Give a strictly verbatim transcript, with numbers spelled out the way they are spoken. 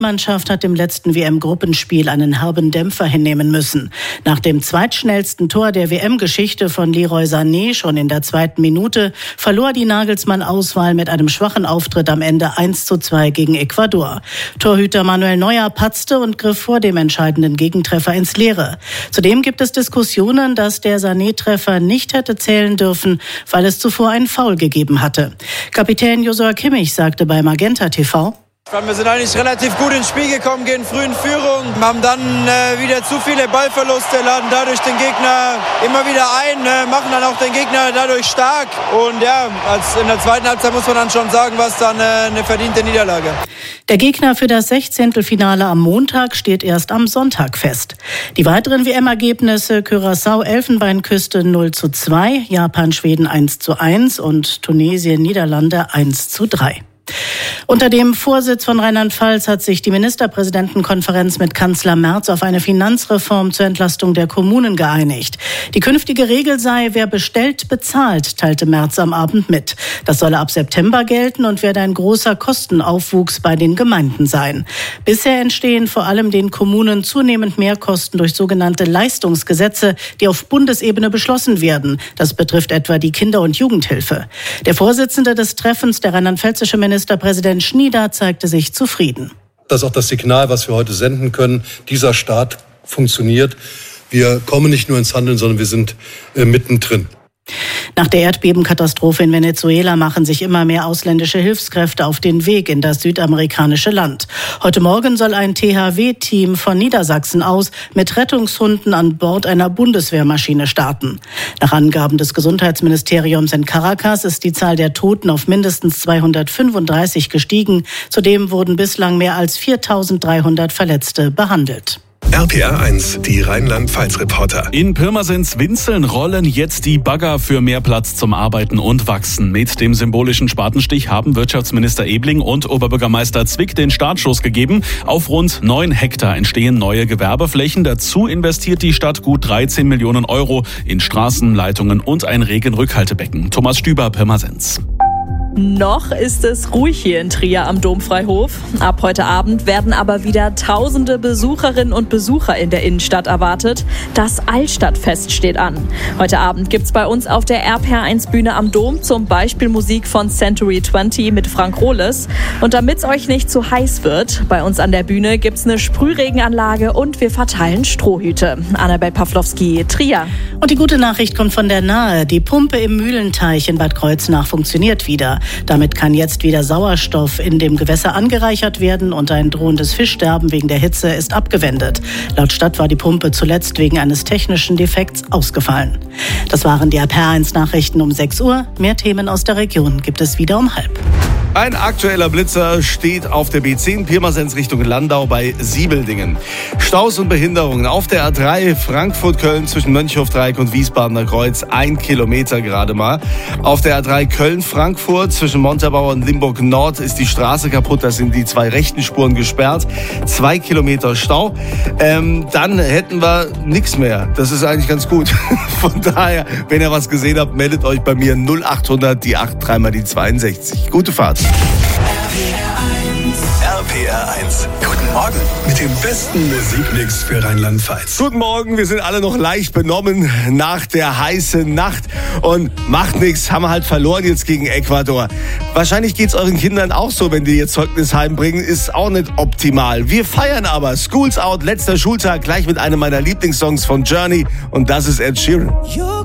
Die Mannschaft hat im letzten W M-Gruppenspiel einen herben Dämpfer hinnehmen müssen. Nach dem zweitschnellsten Tor der W M-Geschichte von Leroy Sané schon in der zweiten Minute verlor die Nagelsmann-Auswahl mit einem schwachen Auftritt am Ende eins zu zwei gegen Ecuador. Torhüter Manuel Neuer patzte und griff vor dem entscheidenden Gegentreffer ins Leere. Zudem gibt es Diskussionen, dass der Sané-Treffer nicht hätte zählen dürfen, weil es zuvor einen Foul gegeben hatte. Kapitän Joshua Kimmich sagte bei Magenta T V: Wir sind eigentlich relativ gut ins Spiel gekommen, gehen früh in Führung, haben dann äh, wieder zu viele Ballverluste, laden dadurch den Gegner immer wieder ein, äh, machen dann auch den Gegner dadurch stark. Und ja, als in der zweiten Halbzeit muss man dann schon sagen, was dann äh, eine verdiente Niederlage. Der Gegner für das Sechzehntelfinale am Montag steht erst am Sonntag fest. Die weiteren W M-Ergebnisse: Curaçao Elfenbeinküste null zu zwei, Japan Schweden eins zu eins und Tunesien Niederlande eins zu drei. Unter dem Vorsitz von Rheinland-Pfalz hat sich die Ministerpräsidentenkonferenz mit Kanzler Merz auf eine Finanzreform zur Entlastung der Kommunen geeinigt. Die künftige Regel sei, wer bestellt, bezahlt, teilte Merz am Abend mit. Das solle ab September gelten und werde ein großer Kostenaufwuchs bei den Gemeinden sein. Bisher entstehen vor allem den Kommunen zunehmend Mehrkosten durch sogenannte Leistungsgesetze, die auf Bundesebene beschlossen werden. Das betrifft etwa die Kinder- und Jugendhilfe. Der Vorsitzende des Treffens, der rheinland-pfälzische Ministerpräsident Schnieder, zeigte sich zufrieden. Das ist auch das Signal, was wir heute senden können. Dieser Staat funktioniert. Wir kommen nicht nur ins Handeln, sondern wir sind äh, mittendrin. Nach der Erdbebenkatastrophe in Venezuela machen sich immer mehr ausländische Hilfskräfte auf den Weg in das südamerikanische Land. Heute Morgen soll ein T H W-Team von Niedersachsen aus mit Rettungshunden an Bord einer Bundeswehrmaschine starten. Nach Angaben des Gesundheitsministeriums in Caracas ist die Zahl der Toten auf mindestens zweihundertfünfunddreißig gestiegen. Zudem wurden bislang mehr als viertausenddreihundert Verletzte behandelt. R P R eins, die Rheinland-Pfalz-Reporter. In Pirmasens-Winzeln rollen jetzt die Bagger für mehr Platz zum Arbeiten und Wachsen. Mit dem symbolischen Spatenstich haben Wirtschaftsminister Ebling und Oberbürgermeister Zwick den Startschuss gegeben. Auf rund neun Hektar entstehen neue Gewerbeflächen. Dazu investiert die Stadt gut dreizehn Millionen Euro in Straßen, Leitungen und ein Regenrückhaltebecken. Thomas Stüber, Pirmasens. Noch ist es ruhig hier in Trier am Domfreihof. Ab heute Abend werden aber wieder tausende Besucherinnen und Besucher in der Innenstadt erwartet. Das Altstadtfest steht an. Heute Abend gibt's bei uns auf der R P R eins Bühne am Dom zum Beispiel Musik von Century zwanzig mit Frank Rohles. Und damit's euch nicht zu heiß wird, bei uns an der Bühne gibt's eine Sprühregenanlage und wir verteilen Strohhüte. Annabel Pawlowski, Trier. Und die gute Nachricht kommt von der Nahe. Die Pumpe im Mühlenteich in Bad Kreuznach funktioniert wieder. Damit kann jetzt wieder Sauerstoff in dem Gewässer angereichert werden und ein drohendes Fischsterben wegen der Hitze ist abgewendet. Laut Stadt war die Pumpe zuletzt wegen eines technischen Defekts ausgefallen. Das waren die R P R eins Nachrichten um sechs Uhr. Mehr Themen aus der Region gibt es wieder um halb. Ein aktueller Blitzer steht auf der B zehn Pirmasens Richtung Landau bei Siebeldingen. Staus und Behinderungen auf der A drei Frankfurt-Köln zwischen Mönchhofdreieck und Wiesbadener Kreuz. Ein Kilometer gerade mal. Auf der A drei Köln-Frankfurt zwischen Montabaur und Limburg Nord ist die Straße kaputt. Da sind die zwei rechten Spuren gesperrt. Zwei Kilometer Stau. Ähm, dann hätten wir nichts mehr. Das ist eigentlich ganz gut. Von daher, wenn ihr was gesehen habt, meldet euch bei mir null achthundert, die acht, dreimal die zweiundsechzig. Gute Fahrt. R P R eins. Guten Morgen mit dem besten Musikmix für Rheinland-Pfalz. Guten Morgen, wir sind alle noch leicht benommen nach der heißen Nacht. Und macht nichts, haben wir halt verloren jetzt gegen Ecuador. Wahrscheinlich geht's euren Kindern auch so, wenn die ihr Zeugnis heimbringen. Ist auch nicht optimal. Wir feiern aber. School's out, letzter Schultag, gleich mit einem meiner Lieblingssongs von Journey. Und das ist Ed Sheeran.